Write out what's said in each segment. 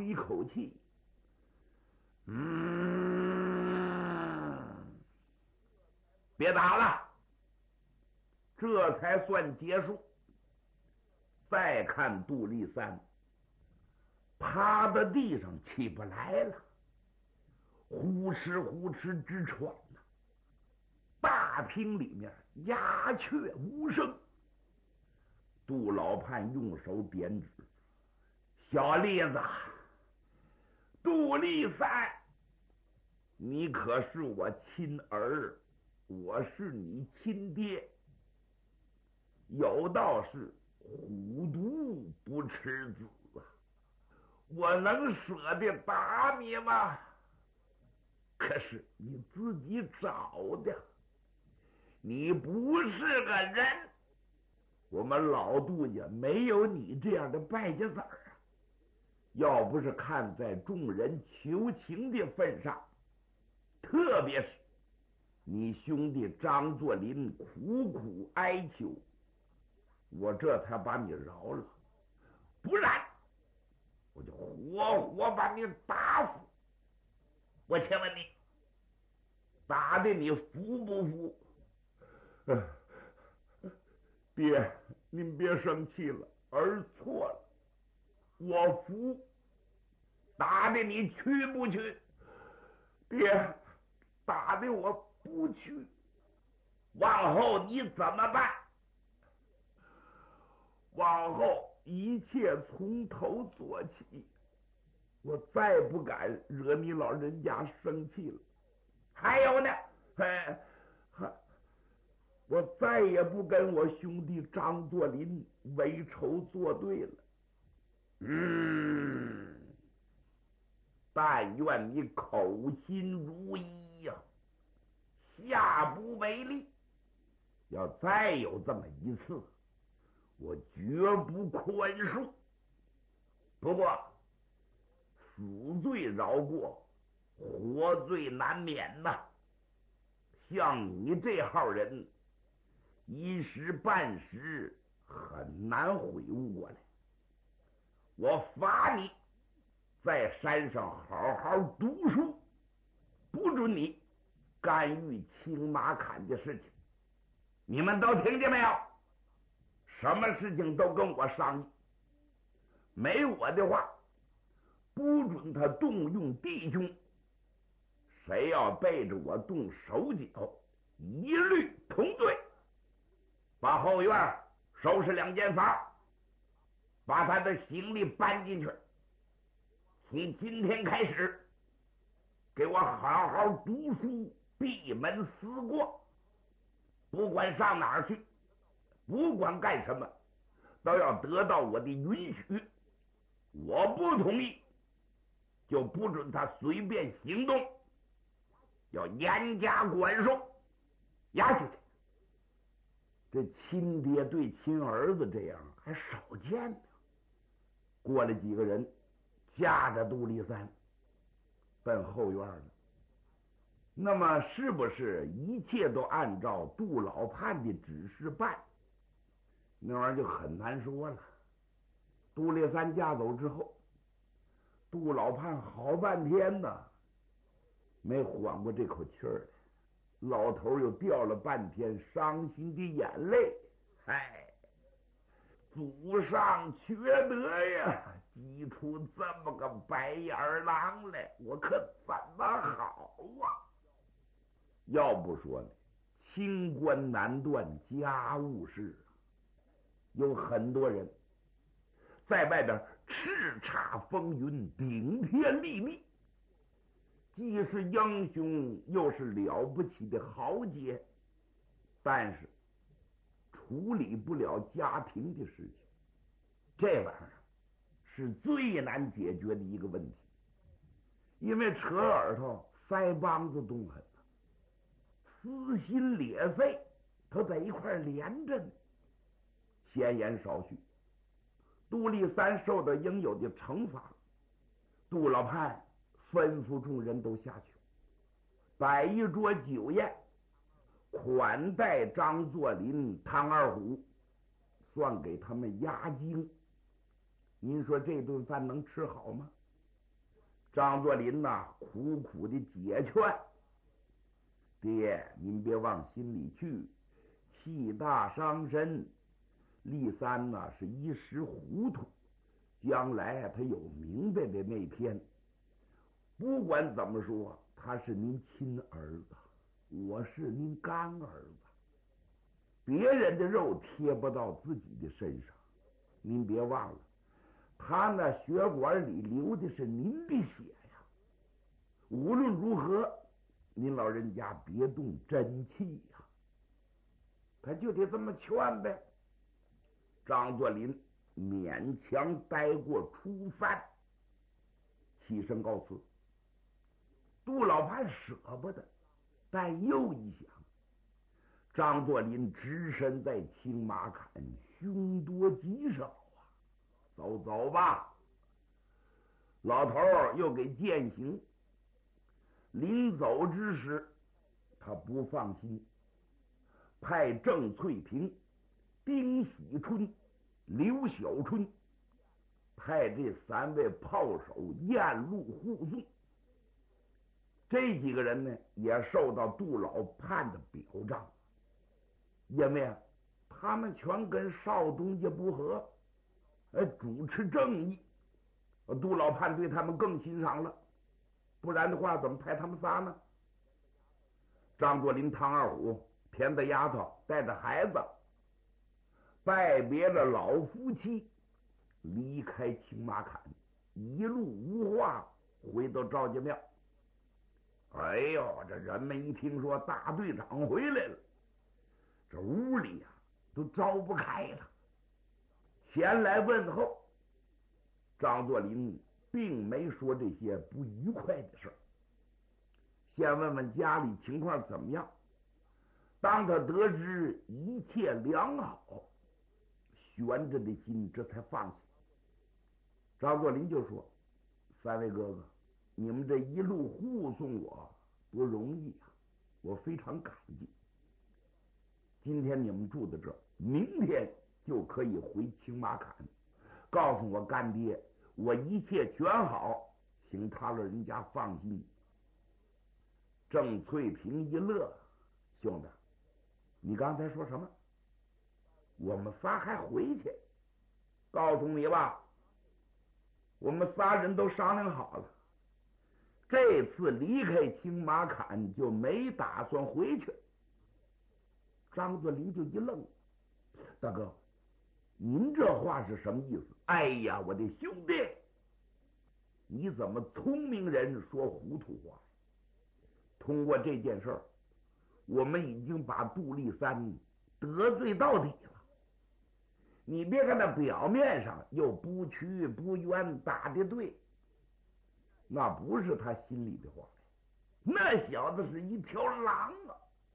一口气，别打了，这才算结束。再看杜立三趴在地上起不来了，呼哧呼哧直喘呢。大厅里面鸦雀无声。杜老判用手点指：“小栗子，杜立三，你可是我亲儿，我是你亲爹。有道是虎毒不吃子啊，我能舍得打你吗？可是你自己找的，你不是个人。我们老杜家没有你这样的败家子儿啊！要不是看在众人求情的份上，特别是你兄弟张作霖苦苦哀求，我这才把你饶了，不然我就活活把你打死。我请问你，打的你服不服？爹，您别生气了，儿错了，我服。打的你去不去？爹，打的我不去。往后你怎么办？往后一切从头做起，我再不敢惹你老人家生气了。还有呢，我再也不跟我兄弟张作霖为仇作对了。但愿你口心如一呀，下不为例。要再有这么一次，我绝不宽恕。不过死罪饶过，活罪难免呐。像你这号人，一时半时很难悔悟过来。我罚你在山上好好读书，不准你干预青马坎的事情。你们都听见没有？什么事情都跟我商议，没我的话，不准他动用弟兄。谁要背着我动手脚，一律同罪。把后院收拾2间房，把他的行李搬进去。从今天开始，给我好好读书，闭门思过。不管上哪儿去，不管干什么，都要得到我的允许。我不同意，就不准他随便行动，要严加管束。押下去。这亲爹对亲儿子这样还少见呢。过了几个人，架着杜立三奔后院了。那么是不是一切都按照杜老判的指示办？那玩意儿就很难说了。杜立三架走之后，杜老判好半天呢，没缓过这口气儿来。老头又掉了半天伤心的眼泪。祖上缺德呀，挤出这么个白眼狼来，我可怎么好啊？要不说呢，清官难断家务事，有很多人在外边叱咤风云，顶天立地，既是英雄，又是了不起的豪杰，但是处理不了家庭的事情，这玩意儿是最难解决的一个问题。因为扯耳朵腮帮子动狠，撕心裂肺，它在一块连着呢。闲言少叙，杜立三受到应有的惩罚。杜老判吩咐众人都下去，摆一桌酒宴，款待张作霖、唐二虎，算给他们压惊。您说这顿饭能吃好吗？ 张作霖呐，苦苦的解劝：“爹，您别往心里去，气大伤身。李三呐是一时糊涂，将来他有明白的那天。不管怎么说，他是您亲儿子，我是您干儿子，别人的肉贴不到自己的身上。您别忘了，他那血管里流的是您的血呀。无论如何，您老人家别动真气呀。”他就得这么劝呗。张作霖勉强待过初饭，起身告辞。杜老潘舍不得，但又一想，张作霖只身在青马坎，凶多吉少啊，走吧。老头又给践行。临走之时，他不放心，派郑翠萍、丁喜春、刘小春派这3位炮手沿路护送。这几个人呢，也受到杜老潘的表彰，因为他们全跟少东家不和，主持正义，杜老潘对他们更欣赏了。不然的话，怎么派他们仨呢？张作霖、唐二虎、偏子丫头带着孩子，拜别了老夫妻，离开青马坎，一路无话回到赵家庙。哎呦，这人们一听说大队长回来了，这屋里呀都招不开了，前来问候。张作霖并没说这些不愉快的事儿，先问问家里情况怎么样。当他得知一切良好，悬着的心这才放下。张作霖就说：“3位哥哥，你们这一路护送我不容易啊，我非常感激。今天你们住在这儿，明天就可以回青马坎，告诉我干爹，我一切全好，请他老人家放心。”郑翠萍一乐：“兄弟，你刚才说什么？我们仨还回去？告诉你吧，我们仨人都商量好了，这次离开青马坎就没打算回去。”张作霖就一愣：“大哥，您这话是什么意思？”“哎呀，我的兄弟，你怎么聪明人说糊涂话？通过这件事儿，我们已经把杜立三得罪到底了。你别看他表面上又不屈不冤打的对，那不是他心里的话。那小子是一条狼啊！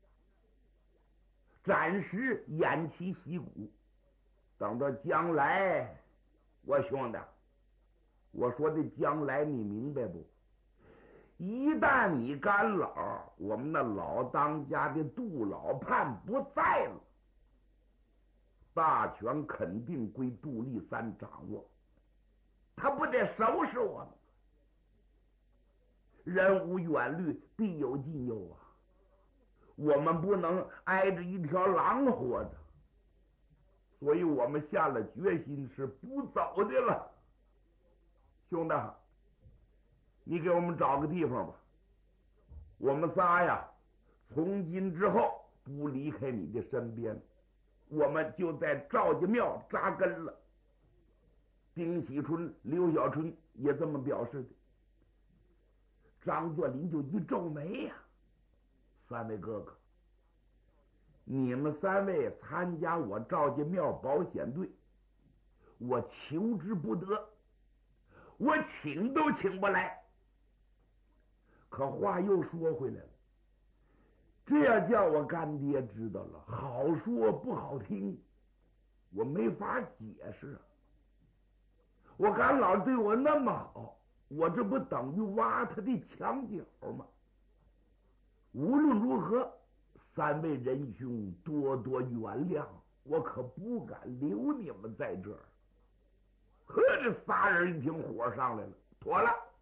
暂时偃旗息鼓，等到将来，我兄弟，我说的将来你明白不？一旦你干老，我们那老当家的杜老潘不在了，大权肯定归杜立三掌握，他不得收拾我们？人无远虑，必有近忧啊！我们不能挨着一条狼活着，所以我们下了决心是不走的了。兄弟，你给我们找个地方吧，我们仨呀，从今之后不离开你的身边，我们就在赵家庙扎根了。丁喜春、刘小春也这么表示的。张作霖就一皱眉呀：“3位哥哥，你们3位参加我赵家庙保险队，我求之不得，我请都请不来。可话又说回来了，这要叫我干爹知道了，好说不好听，我没法解释啊。我干老对我那么好，我这不等于挖他的墙角吗？无论如何，3位仁兄多多原谅，我可不敢留你们在这儿。”呵，这仨人一听火上来了，妥了。